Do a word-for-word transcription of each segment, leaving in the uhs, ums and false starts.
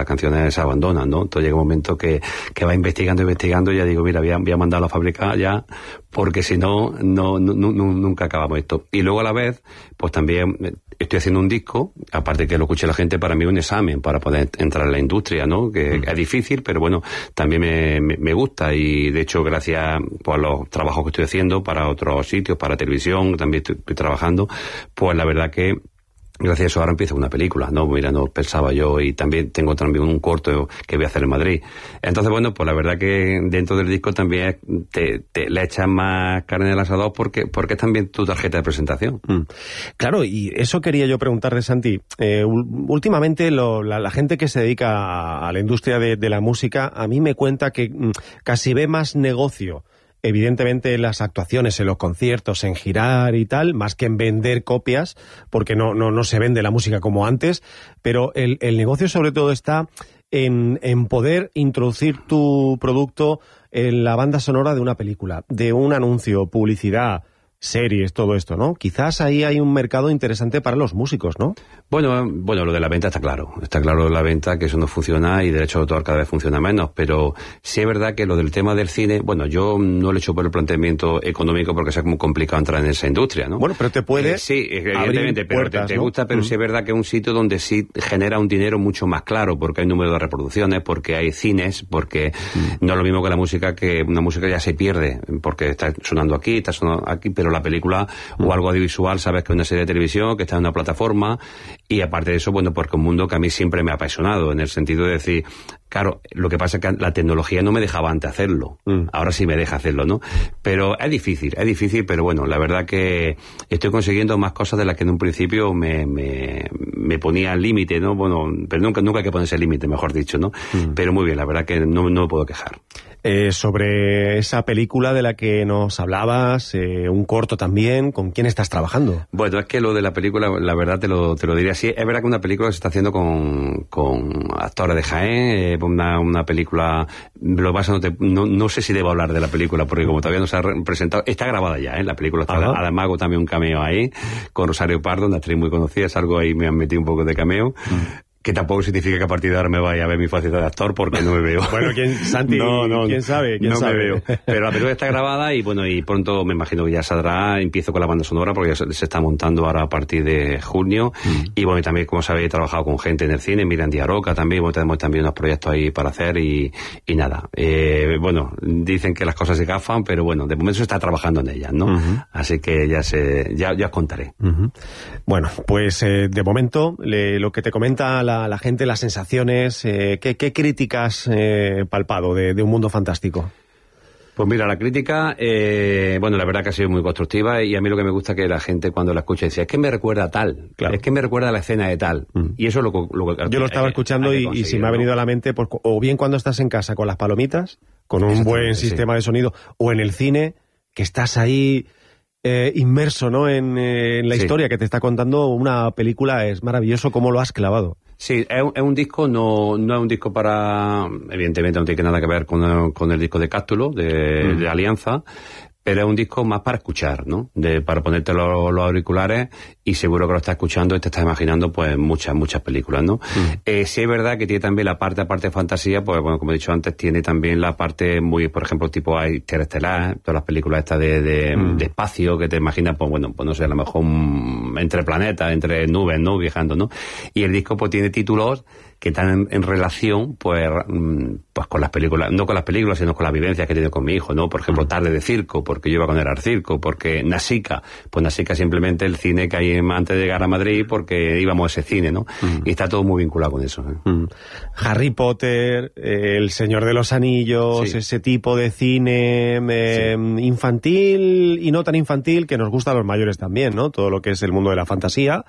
las canciones se abandonan, ¿no? Entonces llega un momento que, que va investigando, investigando y ya digo, mira, voy a, voy a mandar a la fábrica ya, porque si no, no, no, no, nunca acabamos esto. Y luego a la vez, pues también estoy haciendo un disco, aparte que lo escuche la gente, para mí un examen para poder entrar en la industria, ¿no? Que mm. es difícil, pero bueno, también me, me, me gusta y de hecho gracias pues, a los trabajos que estoy haciendo para otros sitios, para televisión, también estoy, estoy trabajando, pues la verdad que gracias a eso ahora empiezo una película, ¿no? Mira, no pensaba yo, y también tengo también un corto que voy a hacer en Madrid. Entonces, bueno, pues la verdad que dentro del disco también te, te le echas más carne al asador porque, porque es también tu tarjeta de presentación. Mm. Claro, y eso quería yo preguntarle, Santi. Eh, últimamente lo, la, la gente que se dedica a, a la industria de, de la música, a mí me cuenta que mm, casi ve más negocio evidentemente en las actuaciones, en los conciertos, en girar y tal, más que en vender copias, porque no, no, no se vende la música como antes, pero el, el negocio sobre todo está en, en poder introducir tu producto en la banda sonora de una película, de un anuncio, publicidad, series, todo esto, ¿no? Quizás ahí hay un mercado interesante para los músicos, ¿no? Bueno, bueno, lo de la venta está claro. Está claro la venta, que eso no funciona y de hecho autor cada vez funciona menos, pero sí es verdad que lo del tema del cine, bueno, yo no lo he hecho por el planteamiento económico porque es muy complicado entrar en esa industria, ¿no? Bueno, pero te puede eh, Sí, evidentemente, pero puertas, te, te ¿no? gusta, pero mm. sí es verdad que es un sitio donde sí genera un dinero mucho más claro, porque hay número de reproducciones, porque hay cines, porque mm. no es lo mismo que la música, que una música ya se pierde, porque está sonando aquí, está sonando aquí, pero la película mm. o algo audiovisual, sabes que es una serie de televisión, que está en una plataforma, y aparte de eso, bueno, porque un mundo que a mí siempre me ha apasionado, en el sentido de decir, claro, lo que pasa es que la tecnología no me dejaba antes hacerlo, mm. ahora sí me deja hacerlo, ¿no? Pero es difícil, es difícil, pero bueno, la verdad que estoy consiguiendo más cosas de las que en un principio me, me, me ponía al límite, ¿no? Bueno, pero nunca, nunca hay que ponerse límite, mejor dicho, ¿no? Mm. Pero muy bien, la verdad que no, no me puedo quejar. Eh, sobre esa película de la que nos hablabas, eh, un corto también, ¿con quién estás trabajando? Bueno, es que lo de la película, la verdad te lo, te lo diría así, es verdad que una película se está haciendo con, con actores de Jaén, eh, una, una película, lo que pasa, no, te, no, no sé si debo hablar de la película, porque como todavía no se ha presentado, está grabada ya, ¿eh? La película está, Ajá. además hago también un cameo ahí, con Rosario Pardo, una actriz muy conocida, es algo ahí, me han metido un poco de cameo. Mm. Que tampoco significa que a partir de ahora me vaya a ver mi faceta de actor, porque no me veo. Bueno, ¿quién, Santi, no, no, ¿quién sabe? ¿Quién no sabe? me veo. Pero la película está grabada y bueno, y pronto me imagino que ya saldrá. Empiezo con la banda sonora porque ya se, se está montando ahora a partir de junio. Mm. Y bueno, y también, como sabéis, he trabajado con gente en el cine, Mirandi Aroca también, bueno, tenemos también unos proyectos ahí para hacer y, y nada. Eh, bueno, dicen que las cosas se gafan, pero bueno, de momento se está trabajando en ellas, ¿no? Uh-huh. Así que ya se, ya, ya os contaré. Uh-huh. Bueno, pues eh, de momento, le, lo que te comenta la, la gente, las sensaciones, eh, ¿qué, qué críticas eh, palpado de, de Un Mundo Fantástico? Pues mira, la crítica, eh, bueno, la verdad que ha sido muy constructiva y a mí lo que me gusta es que la gente cuando la escucha dice, es que me recuerda a tal, claro. es que me recuerda a la escena de tal. Mm. Y eso lo, lo, lo Yo lo estaba escuchando y, y si me ha venido a la mente, pues, o bien cuando estás en casa con las palomitas, con un buen sistema sí. de sonido, o en el cine, que estás ahí eh, inmerso, ¿no? En, eh, en la sí. historia que te está contando una película, es maravilloso cómo lo has clavado. Sí, es un, es un disco, no, no es un disco para, evidentemente no tiene nada que ver con, con el disco de Cástulo, de, mm. de Alianza, pero es un disco más para escuchar, ¿no? De, para ponerte los, los auriculares y seguro que lo estás escuchando y te estás imaginando pues muchas, muchas películas, ¿no? Mm. Eh, sí es verdad que tiene también la parte, aparte de fantasía, pues bueno, como he dicho antes, tiene también la parte muy, por ejemplo, tipo Interestelar, todas las películas estas de, de, mm. de espacio que te imaginas, pues bueno, pues no sé, a lo mejor un, entre planetas, entre nubes, ¿no? Viajando, ¿no? Y el disco pues tiene títulos que están en, en relación, pues, pues con las películas, no con las películas, sino con las vivencias que he tenido con mi hijo, ¿no? Por ejemplo, Tarde de Circo, porque yo iba con él al circo, porque Nasica, pues Nasica simplemente el cine que hay antes de llegar a Madrid, porque íbamos a ese cine, ¿no? Mm. Y está todo muy vinculado con eso, ¿eh? Mm. Harry Potter, eh, El Señor de los Anillos, sí. ese tipo de cine eh, sí. infantil y no tan infantil, que nos gusta a los mayores también, ¿no? Todo lo que es el mundo de la fantasía.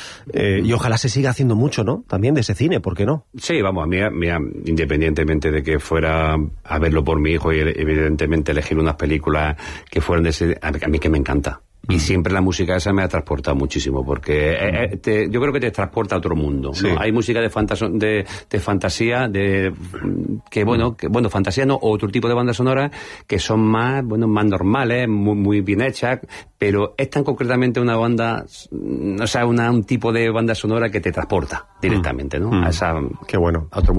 Eh, y ojalá se siga haciendo mucho, ¿no? También de ese cine, ¿por qué no? Sí, vamos, a mí, mira, independientemente de que fuera a verlo por mi hijo y evidentemente elegir unas películas que fueran de ese... A mí que me encanta. Y mm. siempre la música esa me ha transportado muchísimo, porque mm. eh, te, yo creo que te transporta a otro mundo, sí. ¿no? Hay música de, fantas- de, de fantasía, de que bueno, que, bueno, fantasía no, o otro tipo de bandas sonoras que son más, bueno, más normales, muy, muy bien hechas, pero es tan concretamente una banda, o sea, una, un tipo de banda sonora que te transporta directamente, ¿no? Mm. A esa, qué bueno. A otro mundo.